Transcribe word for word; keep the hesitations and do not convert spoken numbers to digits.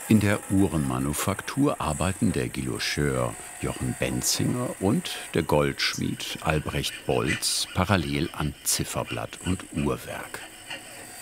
In der Uhrenmanufaktur arbeiten der Guillocheur Jochen Benzinger und der Goldschmied Albrecht Bolz parallel an Zifferblatt und Uhrwerk.